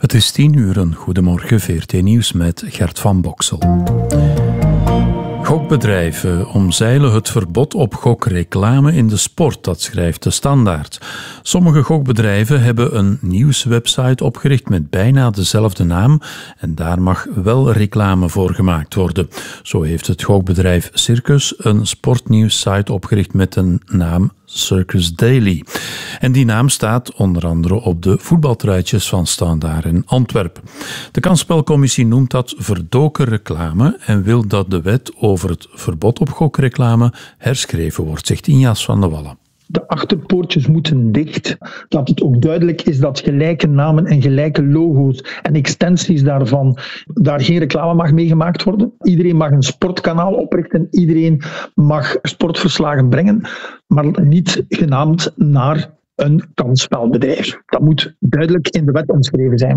Het is 10:00. Goedemorgen, VRT Nieuws met Gert van Boksel. Gokbedrijven omzeilen het verbod op gokreclame in de sport, dat schrijft de Standaard. Sommige gokbedrijven hebben een nieuwswebsite opgericht met bijna dezelfde naam en daar mag wel reclame voor gemaakt worden. Zo heeft het gokbedrijf Circus een sportnieuwssite opgericht met een naam Circus Daily. En die naam staat onder andere op de voetbaltruitjes van Standaard in Antwerpen. De kansspelcommissie noemt dat verdoken reclame en wil dat de wet over het verbod op gokreclame herschreven wordt, zegt Injas van de Wallen. De achterpoortjes moeten dicht, dat het ook duidelijk is dat gelijke namen en gelijke logo's en extensies daarvan, daar geen reclame mag mee gemaakt worden. Iedereen mag een sportkanaal oprichten, iedereen mag sportverslagen brengen, maar niet genaamd naar een kansspelbedrijf. Dat moet duidelijk in de wet omschreven zijn.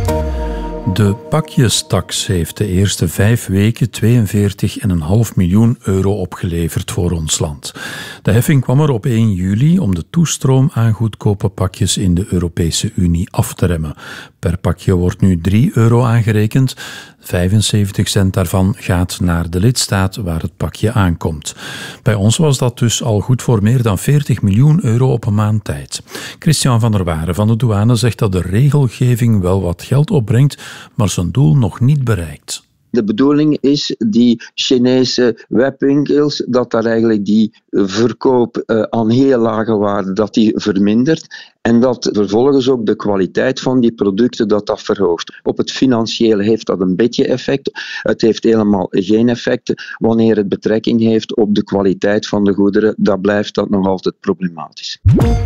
De pakjestaks heeft de eerste 5 weken 42,5 miljoen euro opgeleverd voor ons land. De heffing kwam er op 1 juli om de toestroom aan goedkope pakjes in de Europese Unie af te remmen. Per pakje wordt nu €3 aangerekend. 75 cent daarvan gaat naar de lidstaat waar het pakje aankomt. Bij ons was dat dus al goed voor meer dan 40 miljoen euro op een maand tijd. Christian van der Waren van de douane zegt dat de regelgeving wel wat geld opbrengt, maar zijn doel nog niet bereikt. De bedoeling is die Chinese webwinkels, dat daar eigenlijk die verkoop aan heel lage waarde, dat die vermindert en dat vervolgens ook de kwaliteit van die producten dat verhoogt. Op het financiële heeft dat een beetje effect. Het heeft helemaal geen effect. Wanneer het betrekking heeft op de kwaliteit van de goederen, dan blijft dat nog altijd problematisch.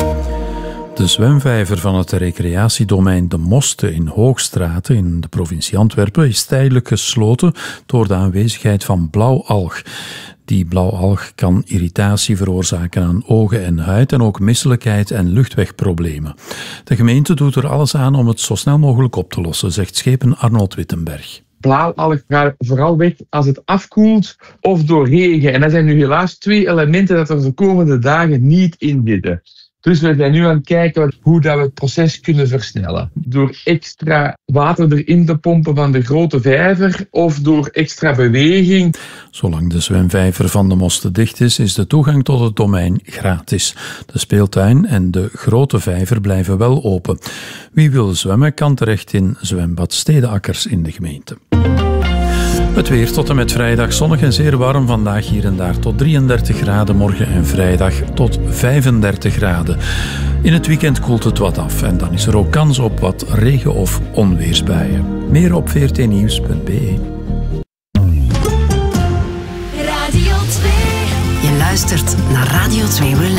De zwemvijver van het recreatiedomein De Moste in Hoogstraten in de provincie Antwerpen is tijdelijk gesloten door de aanwezigheid van blauwalg. Die blauwalg kan irritatie veroorzaken aan ogen en huid en ook misselijkheid en luchtwegproblemen. De gemeente doet er alles aan om het zo snel mogelijk op te lossen, zegt schepen Arnold Wittenberg. Blauwalg gaat vooral weg als het afkoelt of door regen. En dat zijn nu helaas 2 elementen dat er de komende dagen niet in zitten. Dus we zijn nu aan het kijken hoe dat we het proces kunnen versnellen. Door extra water erin te pompen van de grote vijver of door extra beweging. Zolang de zwemvijver van De Moste dicht is de toegang tot het domein gratis. De speeltuin en de grote vijver blijven wel open. Wie wil zwemmen kan terecht in zwembad Stedeakkers in de gemeente. Het weer tot en met vrijdag zonnig en zeer warm. Vandaag hier en daar tot 33 graden. Morgen en vrijdag tot 35 graden. In het weekend koelt het wat af en dan is er ook kans op wat regen- of onweersbuien. Meer op vrtnieuws.be. Radio 2. Je luistert naar Radio 2 Relax.